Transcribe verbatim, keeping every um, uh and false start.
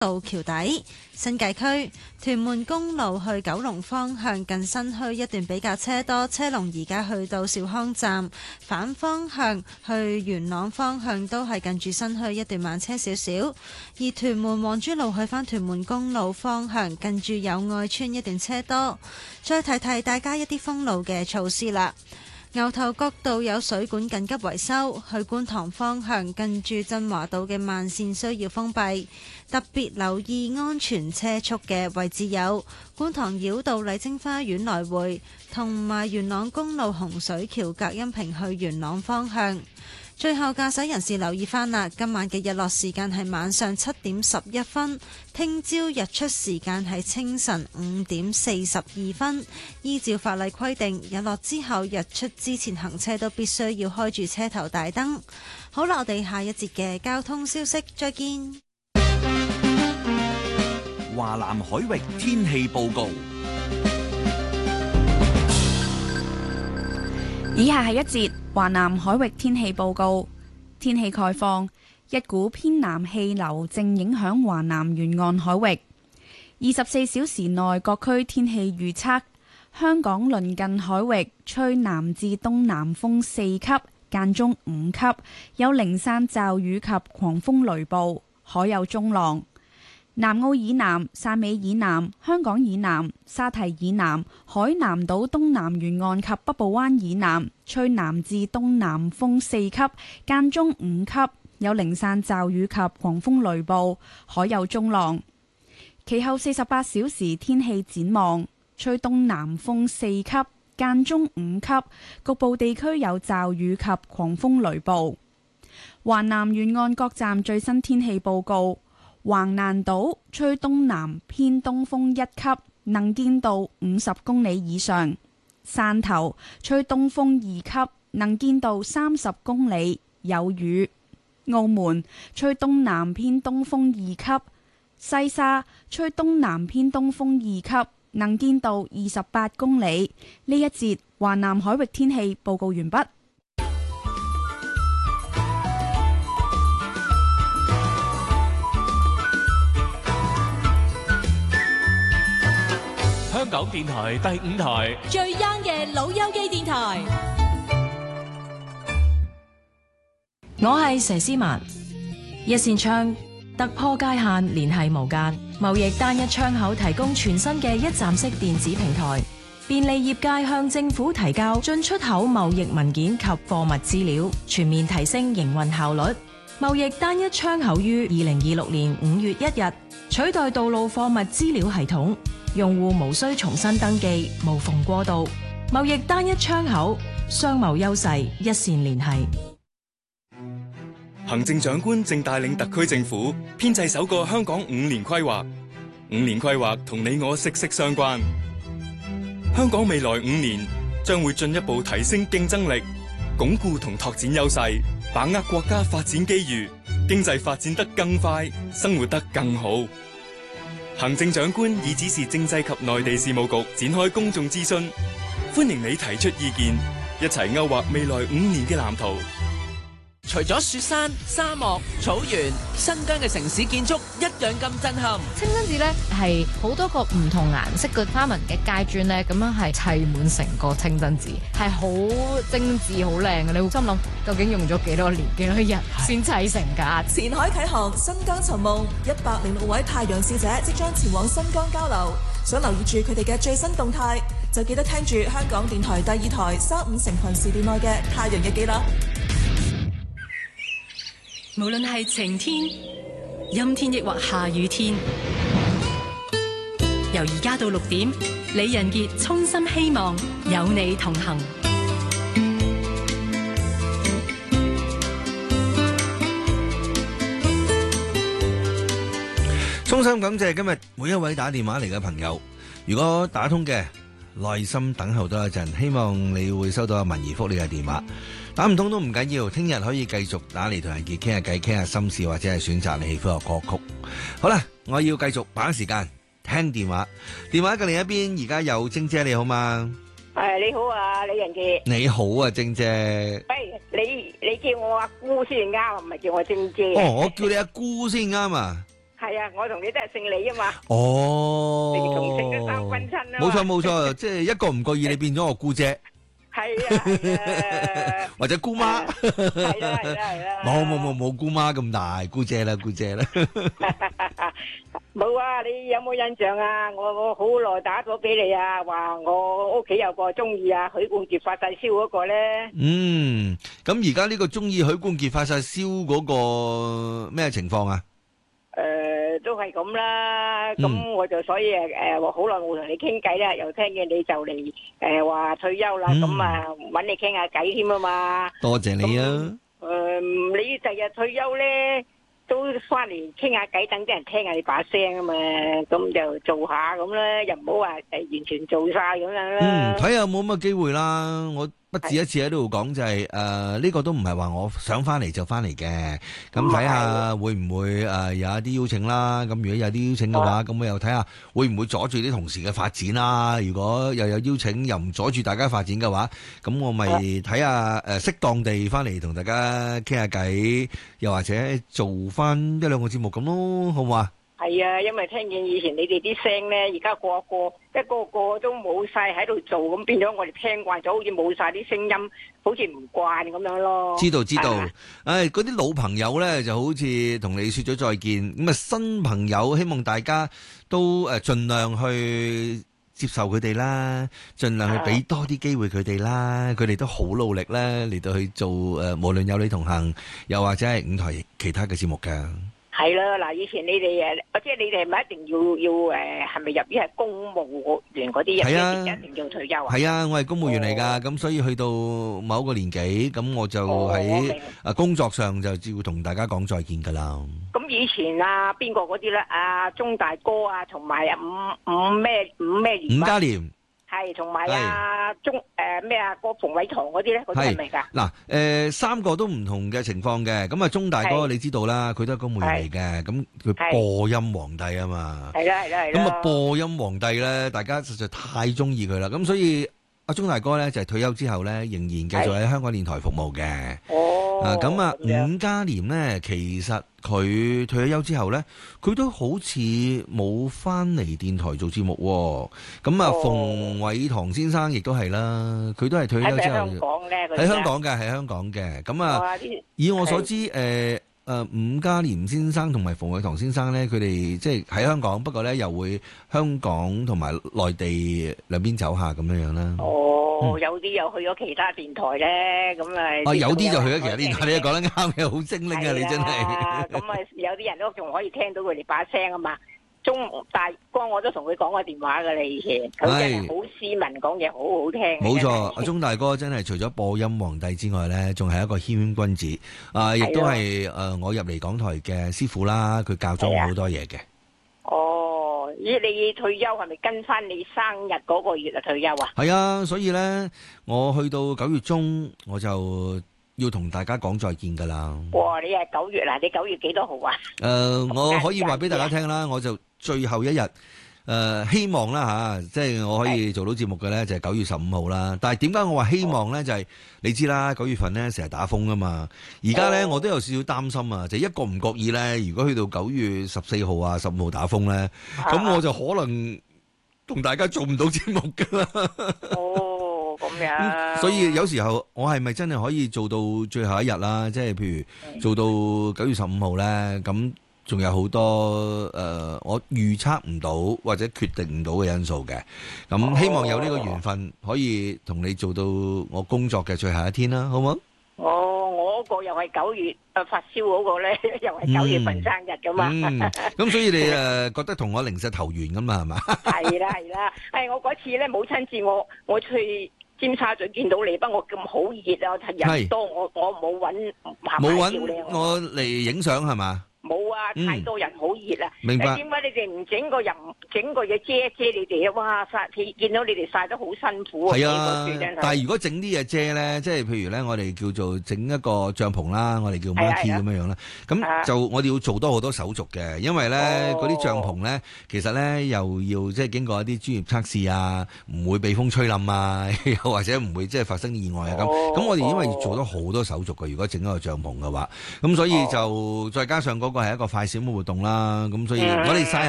道橋底。新界區屯門公路去九龍方向近新墟一段比較車多，車龍而家去到兆康站，反方向去元朗方向都係近住新墟一段慢車少少。而屯門皇珠路去返屯門公路方向近住友愛邨一段車多。再提提大家一啲封路嘅措施啦。牛頭角道有水管緊急維修，去觀塘方向近住振華道嘅慢線需要封閉，特別留意安全車速嘅位置有觀塘繞道麗晶花園來回，同埋元朗公路洪水橋隔音屏去元朗方向。最後駕駛人士留意返啦，今晚嘅日落時間係晚上七點十一分，聽朝日出時間係清晨五點四十二分。依照法例規定，日落之後日出之前行車都必須要開住車頭大燈。好啦，我哋下一節嘅交通消息再見。 華南海域天氣報告。 以下係一節華南海域天氣報告。天氣概況：一股偏南氣流正影響華南沿岸海域。二十四小時內各區天氣預測：香港鄰近海域吹南至東南風四級，間中五級，有零散驟雨及狂風雷暴，海有中浪。南澳以南、汕尾以南、香港以南、沙堤以南、海南島東南沿岸及北部灣以南吹南至東南風四級，間中五級，有零散驟雨及狂風雷暴，海有中浪。其後四十八小時天氣展望：吹東南風四級，間中五級，局部地區有驟雨及狂風雷暴。華南沿岸各站最新天氣報告。橫瀾島吹東南偏東風一級，能見度五十公里以上；汕頭吹東風二級，能見度三十公里，有雨；澳門吹東南偏東風二級；西沙吹東南偏東風二級，能見度二十八公里。呢一節華南海域天氣報告完畢。 香港電台第五台最 young 嘅老友記電台，我係佘詩曼。一扇窗突破界限，聯繫無間，貿易單一窗口提供全新嘅一站式電子平台，便利業界向政府提交進出口貿易文件及貨物資料，全面提升營運效率。貿易單一窗口於二零二六年五月一日取代道路貨物資料系統，用戶無需重新登記，無縫過渡。貿易單一窗口，商貿優勢一線聯繫。 行政長官正帶領特區政府編製首個香港五年規劃，五年規劃同你我息息相關。香港未來五年將會進一步提升競爭力，鞏固同拓展優勢，把握國家發展機遇，經濟發展得更快，生活得更好。行政長官已指示政制及內地事務局展開公眾諮詢，歡迎你提出意見，一齊勾畫未來五年嘅藍圖。 除咗雪山、沙漠、草原，新疆嘅城市建築一樣咁震撼。 清真寺咧係好多個唔同顏色嘅花紋嘅階磚咧，咁樣係砌滿成個清真寺，係好精緻、好靚嘅。你會心諗，究竟用咗幾多年、幾多日先砌成㗎？ 前海啟航，新疆尋夢，一百零六位太陽使者即將前往新疆交流。想留意住佢哋嘅最新動態，就記得聽住香港電台第二台三五成群時段內嘅太陽日記啦。 無論係晴天、陰天抑或下雨天，由而家到六點，李仁傑衷心希望有你同行。 衷心感謝今日每一位打電話嚟嘅朋友。如果打通嘅，耐心等候多一陣，希望你會收到阿文怡福你嘅電話。打唔通都唔緊要，聽日可以繼續打嚟同人傑傾下偈，傾下心事，或者係選擇你喜歡嘅歌曲。好啦，我要繼續把握時間聽電話。電話嘅另一邊而家有晶姐，你好嗎？ 誒，你好啊，李仁傑。 你好啊，晶姐。 喂，你你叫我阿姑先啱，唔係叫我晶姐。 哦，我叫你阿姑先啱啊。 係啊，我同你都係姓李啊嘛。 哦， 同姓都三分親啊嘛。 冇錯冇錯，即係一個唔覺意，你變咗我姑姐。 係啊係啊， 或者姑媽。 係啦係啦係啦。 冇冇冇冇姑媽咁大，姑姐啦姑姐啦。 冇啊！你有冇印象啊？我我好耐打咗俾你啊，話我屋企有個中意啊許冠傑發晒燒嗰個咧。 嗯，咁而家呢個中意許冠傑發晒燒嗰個咩情況啊？ 誒，都係咁啦。咁我就所以誒誒，好耐冇同你傾偈啦，又聽見你就嚟誒話退休啦，咁啊搵你傾下偈添啊嘛。 多謝你啊！ 誒，你第日退休咧？都翻嚟傾下偈，等啲人聽下你把聲啊嘛，咁就做下咁啦，又唔好話誒完全做晒咁樣啦。 嗯，睇下有冇乜機會啦。我不止一次喺度講就係誒呢個都唔係話我想翻嚟就翻嚟嘅，咁睇下會唔會誒有一啲邀請啦。咁如果有啲邀請嘅話，咁我又睇下會唔會阻住啲同事嘅發展啦。如果又有邀請又唔阻住大家發展嘅話，咁我咪睇下誒適當地翻嚟同大家傾下偈，又或者做翻一兩個節目咁咯，好唔好啊？ 係啊，因為聽見以前你哋啲聲咧，而家個個一個個都冇晒喺度做，咁變咗我哋聽慣咗，好似冇晒啲聲音，好似唔慣咁樣咯。 知道知道，唉，嗰啲老朋友咧就好似同你說咗再見，咁啊新朋友希望大家都誒盡量去接受佢哋啦，盡量去俾多啲機會佢哋啦，佢哋都好努力咧嚟到去做誒，無論有你同行，又或者係舞台其他嘅節目㗎。 係啦，嗱，以前你哋誒，即係你哋係咪一定要要誒，係咪入邊係公務員嗰啲人一定要退休啊？ 係啊，我係公務員嚟㗎，咁所以去到某一個年紀，咁我就喺誒工作上就要同大家講再見㗎啦。 咁以前啊，邊個嗰啲咧？阿鐘大哥啊，同埋五五咩五咩年？ 伍嘉廉。 係，同埋阿鐘誒咩啊個馮偉棠嗰啲咧，嗰啲係咪㗎？ 嗱誒三個都唔同嘅情況嘅，咁啊鐘大哥你知道啦，佢都係公務員嚟嘅，咁佢播音皇帝啊嘛， 係啦係啦係啦， 咁啊播音皇帝咧，大家實在太中意佢啦，咁所以阿鐘大哥咧就係退休之後咧，仍然繼續喺香港電台服務嘅。哦，啊咁啊伍嘉廉咧，其實佢退咗休之後咧，佢都好似冇翻嚟電台做節目喎。咁啊，馮偉棠先生亦都係啦，佢都係退休之後喺香港咧， 喺香港嘅，喺香港嘅。咁啊，以我所知，誒誒伍嘉廉先生同埋馮偉棠先生咧，佢哋即係喺香港，不過咧又會香港同埋內地兩邊走下咁樣樣啦。 哦，有啲又去咗其他電台咧，咁啊， 啊有啲就去咗其他電台，你講得啱嘅，好精靈啊！你真係。 咁啊，有啲人都仲可以聽到佢哋把聲啊嘛。鐘大哥我都同佢講過電話㗎啦，以前佢真係好斯文，講嘢好好聽。 冇錯，阿鐘大哥真係除咗播音皇帝之外咧，仲係一個謙君子啊，亦都係誒我入嚟港台嘅師傅啦，佢教咗我好多嘢嘅。 哦，咦？你退休係咪跟翻你生日嗰個月啊退休啊？ 係啊，所以咧，我去到九月中我就要同大家講再見噶啦。 哇！你係九月啦，你九月幾多號啊？ 誒、呃，我可以話俾大家聽啦，我就最後一日誒、呃，希望啦吓、啊，即係我可以做到節目嘅咧，就係九月十五號啦。但係點解我話希望咧？就係、是、你知啦，九月份咧成日打風啊嘛。而家咧我都有少少擔心啊，就一個唔覺意咧，如果去到九月十四號啊、十五號打風咧，咁、啊、我就可能同大家做唔到節目噶啦。 哦，咁樣、嗯。 所以有時候我係咪真係可以做到最後一日啦？即係譬如做到九月十五號咧，咁。仲有好多誒、呃，我預測唔到或者決定唔到嘅因素嘅，咁希望有呢個緣分可以同你做到我工作嘅最後一天啦，好唔好？ 哦，我嗰個又係九月誒發燒嗰個咧，又係九月份生日噶嘛。 咁、嗯嗯、所以你誒、呃、覺得同我零舍投緣噶嘛，係嘛？ 係啦係啦，係我嗰次咧母親節，我我去尖沙咀見到你，不過我咁好熱啊，人多，我我冇揾冇揾我嚟影相係嘛？ 冇啊！太多人好熱啊！ 明白。 點解你哋唔整個人整個嘢遮一遮你哋啊？哇！曬見到你哋曬得好辛苦啊！ 係啊， 幾個樹但係如果整啲嘢遮咧，即係譬如咧，我哋叫做整一個帳篷啦，我哋叫 marquee 咁樣樣啦。咁就我哋要做多好多手續嘅，因為咧嗰啲帳篷咧，其實咧又要即係經過一啲專業測試啊，唔會被風吹冧啊，又或者唔會即係發生意外啊咁。咁我哋因為要做咗好多手續嘅，如果整一個帳篷嘅話，咁所以就再加上嗰個係一個快閃嘅活動啦。咁所以我哋曬